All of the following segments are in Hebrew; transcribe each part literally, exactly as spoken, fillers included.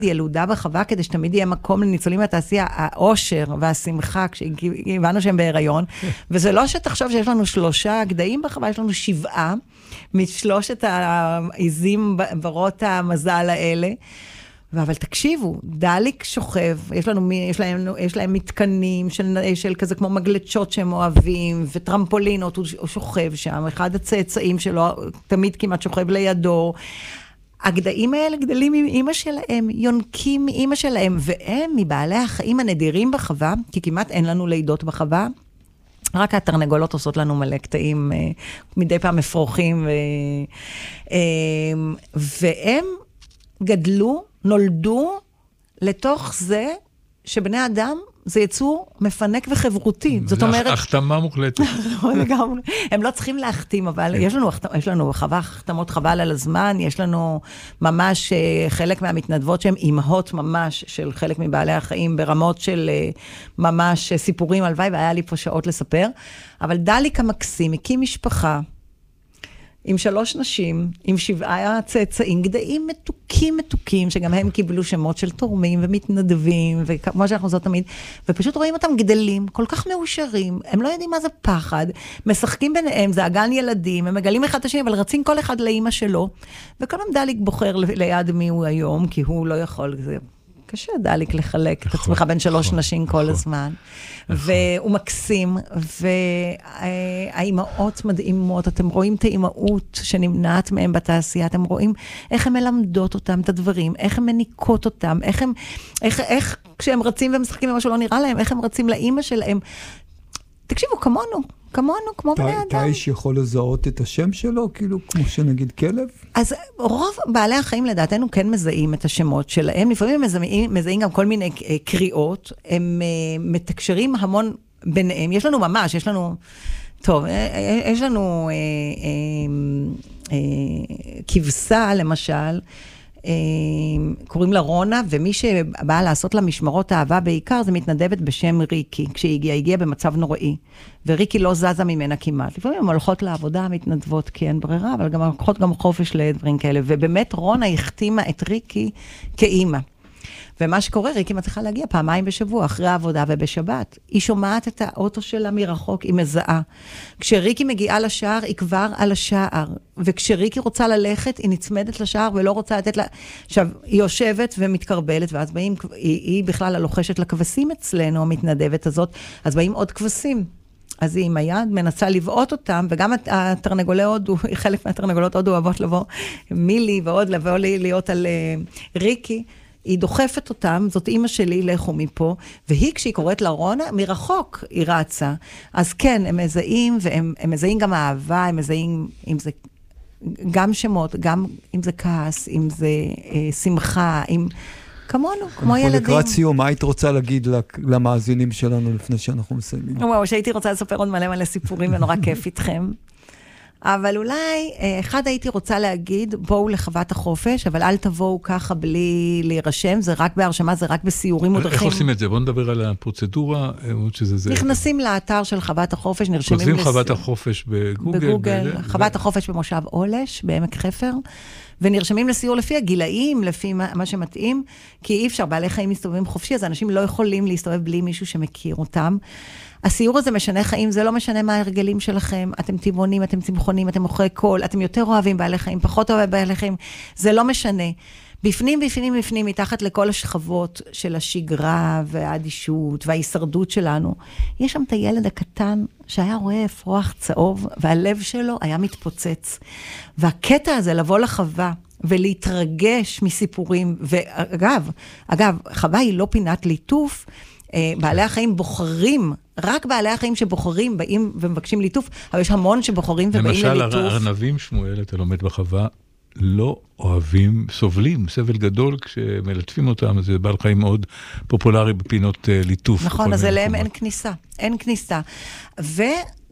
ילודה בחווה, כדי שתמיד יהיה מקום לניצולים מהתעשייה, האושר והשמחה, כשהבנו שהם בהיריון, וזה לא שתחשוב שיש לנו שלושה גדיים בחווה, יש לנו שבעה, משלושת העיזים ברות המזל האלה, אבל תקשיבו, דליק שוכב, יש לנו, יש להם, יש להם מתקנים של, של כזה כמו מגלצ'ות שהם אוהבים, וטרמפולינות, הוא, הוא שוכב שם, אחד הצאצאים שלו, תמיד כמעט שוכב לידו, הגדיים האלה גדלים עם אמא שלהם, יונקים מאמא שלהם, והם מבעלי החיים הנדירים בחווה, כי כמעט אין לנו לידות בחווה, רק התרנגולות עושות לנו מלא קטעים, מדי פעם מפרוכים, והם גדלו, נולדו לתוך זה שבני אדם זה יצור מפנק וחברותי. זאת אומרת... החתמה מוחלטת. הם לא צריכים להחתים, אבל יש לנו, יש לנו חווה, חתמות חבל על הזמן, יש לנו ממש חלק מהמתנדבות שהן אימהות ממש של חלק מבעלי החיים, ברמות של ממש סיפורים הלוואי, והיה לי פה שעות לספר. אבל דליק המקסים, הקים משפחה, עם שלוש נשים, עם שבעה צאצאים, גדיים מתוקים מתוקים, שגם הם קיבלו שמות של תורמים ומתנדבים, וכמו שאנחנו זאת תמיד, ופשוט רואים אותם גדלים, כל כך מאושרים, הם לא יודעים מה זה פחד, משחקים ביניהם, זה אגן ילדים, הם מגלים אחד את השני, אבל רצים כל אחד לאמא שלו, וכל פעם דליק בוחר ליד מי הוא היום, כי הוא לא יכול, זה... קשה דליק לחלק את עצמך בין שלוש נשים כל הזמן. והוא מקסים, והאימהות מדהימות, אתם רואים את האימהות שנמנעת מהם בתעשייה, אתם רואים איך הן מלמדות אותם את הדברים, איך הן מניקות אותם, איך הם, איך, איך כשהם רצים ומשחקים במה שלא נראה להם, איך הם רצים לאמא שלהם. תקשיבו, כמונו, כמונו, כמו בני אדם. אתה איש יכול לזהות את השם שלו, כאילו, כמו שנגיד כלב? אז רוב בעלי החיים לדעתנו כן מזהים את השמות שלהם, לפעמים הם מזהים, מזהים גם כל מיני קריאות, הם מתקשרים המון ביניהם, יש לנו ממש, יש לנו, טוב, יש לנו אה, אה, אה, כבשה למשל, קוראים לה רונה, ומי שבאה לעשות לה משמרות אהבה בעיקר, זה מתנדבת בשם ריקי, כשהיא הגיעה, הגיעה במצב נוראי, וריקי לא זזה ממנה כמעט. לפעמים הן הולכות לעבודה, מתנדבות כי אין ברירה, אבל גם הולכות גם חופש לדברים כאלה, ובאמת רונה החתימה את ריקי כאימא. ומה שקורה, ריקי מצליחה להגיע פעמיים בשבוע, אחרי העבודה ובשבת. היא שומעת את האוטו שלה מרחוק, היא מזהה. כשריקי מגיעה לשער, היא כבר על השער. וכשריקי רוצה ללכת, היא נצמדת לשער ולא רוצה לתת לה... עכשיו, היא יושבת ומתקרבלת, ואז באים, היא, היא בכלל הלוחשת לכבשים אצלנו, המתנדבת הזאת, אז באים עוד כבשים. אז היא עם היד מנסה לבעוט אותם, וגם התרנגולי הודו, חלק מהתרנגולות הודו אוהבות לבוא, מילי ועוד לבוא להיות על uh, ריקי, היא דוחפת אותם, זאת אמא שלי, לכו מפה, והיא כשהיא קוראת לרונה, מרחוק היא רצה. אז כן, הם מזהים, והם הם מזהים גם אהבה, הם מזהים, אם זה גם שמות, גם אם זה כעס, אם זה אה, שמחה, אם... כמונו, כמו ילדים. אנחנו לקראת סיום, מה היית רוצה להגיד למאזינים שלנו לפני שאנחנו מסיימים? וואו, שהייתי רוצה לספר עוד מלא מלא סיפורים, ונורא כיף איתכם. אבל אולי, אחד הייתי רוצה להגיד, בואו לחוות החופש, אבל אל תבואו ככה בלי להירשם, זה רק בהרשמה, זה רק בסיורים מודרכים. איך עושים את זה? בואו נדבר על הפרוצדורה. נכנסים לאתר של חוות החופש, נרשמים... כותבים חוות החופש בגוגל. בגוגל, חוות החופש במושב אולש, בעמק חפר, ונרשמים לסיור לפי הגילאים, לפי מה שמתאים, כי אי אפשר, בעלי חיים מסתובבים חופשי, אז אנשים לא יכולים להסתובב בלי מישהו שמכיר אותם. הסיור הזה משנה חיים, זה לא משנה מה ההרגלים שלכם, אתם טבעונים, אתם צמחונים, אתם אוכלי קול, אתם יותר אוהבים בעלי חיים, פחות אוהבים בעלי חיים, זה לא משנה. בפנים, בפנים, בפנים, מתחת לכל השכבות של השגרה והאדישות וההישרדות שלנו, יש שם את הילד הקטן שהיה רואה אפרוח צהוב, והלב שלו היה מתפוצץ. והקטע הזה לבוא לחווה, ולהתרגש מסיפורים, ואגב, אגב, חווה היא לא פינת ליטוף, בעלי החיים בוחרים, רק בעלי החיים שבוחרים באים ומבקשים ליטוף, אבל יש המון שבוחרים ובאים לליטוף. למשל, הארנבים, שמואל, אתה לומד בחווה, לא אוהבים, סובלים, סבל גדול, כשמלטפים אותם, זה בעל חיים מאוד פופולרי בפינות ליטוף. נכון, אז אליהם אין כניסה, אין כניסה. ו...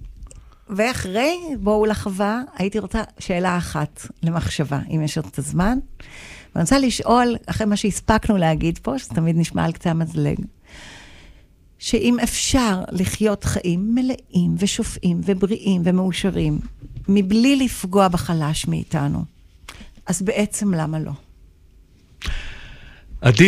ואחרי, בואו לחווה, הייתי רוצה שאלה אחת למחשבה, אם יש עוד את הזמן. ואני רוצה לשאול, אחרי מה שהספקנו להגיד פה, שתמיד נשמע על קצה המזלג, שאם אפשר לחיות חיים מלאים ושופעים ובריאים ומאושרים, מבלי לפגוע בחלש מאיתנו, אז בעצם למה לא? עדי